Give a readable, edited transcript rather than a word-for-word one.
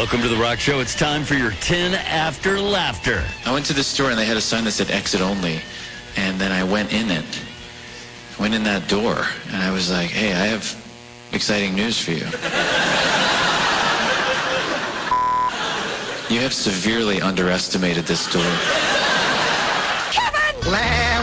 Welcome to The Rock Show. It's time for your 10 After Laughter. I went to the store and they had a sign that said exit only. And then I went in it. Went in that door. And I was like, hey, I have exciting news for you. You have severely underestimated this store. Kevin!